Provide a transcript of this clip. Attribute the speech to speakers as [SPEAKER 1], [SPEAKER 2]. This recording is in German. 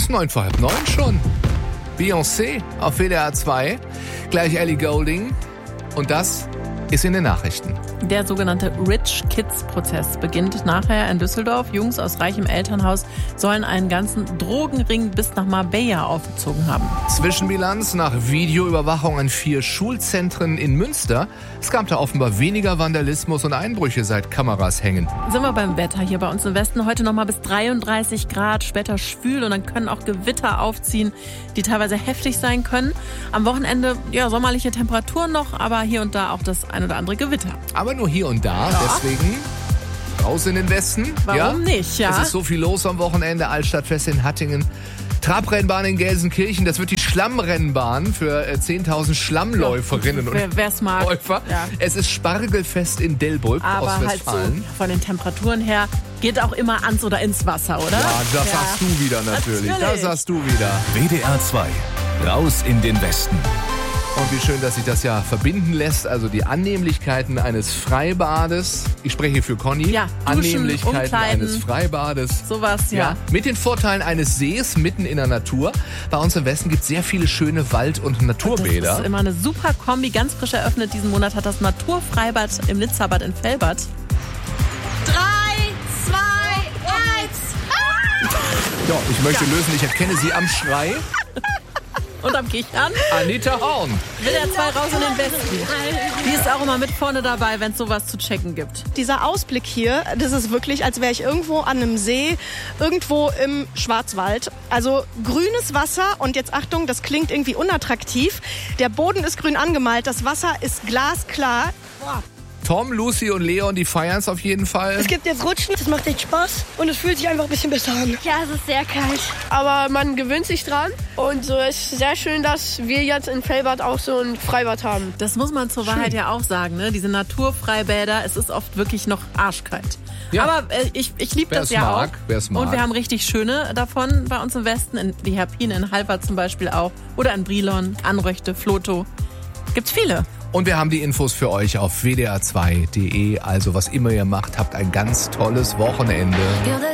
[SPEAKER 1] ist 9:09 schon. Beyoncé auf WDR 2. Gleich Ellie Goulding. Und das ist in den Nachrichten.
[SPEAKER 2] Der sogenannte Rich Kids Prozess beginnt nachher in Düsseldorf. Jungs aus reichem Elternhaus sollen einen ganzen Drogenring bis nach Marbella aufgezogen haben.
[SPEAKER 1] Zwischenbilanz nach Videoüberwachung an 4 Schulzentren in Münster. Es gab da offenbar weniger Vandalismus und Einbrüche, seit Kameras hängen.
[SPEAKER 2] Sind wir beim Wetter hier bei uns im Westen. Heute nochmal bis 33 Grad, später schwül und dann können auch Gewitter aufziehen, die teilweise heftig sein können. Am Wochenende sommerliche Temperaturen noch, aber hier und da auch das ein oder andere Gewitter.
[SPEAKER 1] Aber nur hier und da, deswegen raus in den Westen.
[SPEAKER 2] Warum nicht, ja?
[SPEAKER 1] Es ist so viel los am Wochenende, Altstadtfest in Hattingen, Trabrennbahn in Gelsenkirchen, das wird die Schlammrennbahn für 10.000 Schlammläuferinnen und
[SPEAKER 2] wer's mag.
[SPEAKER 1] Läufer.
[SPEAKER 2] Ja.
[SPEAKER 1] Es ist Spargelfest in Delbrück,
[SPEAKER 2] aber
[SPEAKER 1] Ostwestfalen.
[SPEAKER 2] halt so von den Temperaturen her geht auch immer ans oder ins Wasser, oder?
[SPEAKER 1] Ja, das sagst du wieder natürlich. Das sagst du wieder.
[SPEAKER 3] WDR 2, raus in den Westen.
[SPEAKER 1] Und wie schön, dass sich das ja verbinden lässt. Also die Annehmlichkeiten eines Freibades. Ich spreche für Conny.
[SPEAKER 2] Ja, duschen,
[SPEAKER 1] Annehmlichkeiten
[SPEAKER 2] umkleiden.
[SPEAKER 1] eines Freibades.
[SPEAKER 2] Sowas, ja.
[SPEAKER 1] Mit den Vorteilen eines Sees mitten in der Natur. Bei uns im Westen gibt es sehr viele schöne Wald- und Naturbäder.
[SPEAKER 2] Das ist immer eine super Kombi. Ganz frisch eröffnet diesen Monat hat das Naturfreibad im Nizza-Bad in Velbert.
[SPEAKER 4] 3, 2, 1.
[SPEAKER 1] Ja, ich möchte lösen. Ich erkenne sie am Schrei.
[SPEAKER 2] Und am Kichern.
[SPEAKER 1] Anita Horn.
[SPEAKER 2] WDR 2 raus in den Westen. Die ist auch immer mit vorne dabei, wenn es sowas zu checken gibt.
[SPEAKER 5] Dieser Ausblick hier, das ist wirklich, als wäre ich irgendwo an einem See, irgendwo im Schwarzwald. Also grünes Wasser und jetzt Achtung, das klingt irgendwie unattraktiv. Der Boden ist grün angemalt, das Wasser ist glasklar. Boah.
[SPEAKER 1] Tom, Lucy und Leon, die feiern es auf jeden Fall.
[SPEAKER 6] Es gibt jetzt Rutschen, das macht echt Spaß und es fühlt sich einfach ein bisschen besser an.
[SPEAKER 4] Ja, es ist sehr kalt.
[SPEAKER 6] Aber man gewöhnt sich dran und so ist sehr schön, dass wir jetzt in Velbert auch so ein Freibad haben.
[SPEAKER 2] Das muss man zur Wahrheit ja auch sagen, ne? Diese Naturfreibäder, es ist oft wirklich noch arschkalt.
[SPEAKER 1] Ja.
[SPEAKER 2] Aber ich liebe das ja auch.
[SPEAKER 1] Wer's mag.
[SPEAKER 2] Und wir haben richtig schöne davon bei uns im Westen, in die Herpine in Halver zum Beispiel auch. Oder in Brilon, Anröchte, Floto. Gibt's viele.
[SPEAKER 1] Und wir haben die Infos für euch auf wdr2.de. Also was immer ihr macht, habt ein ganz tolles Wochenende.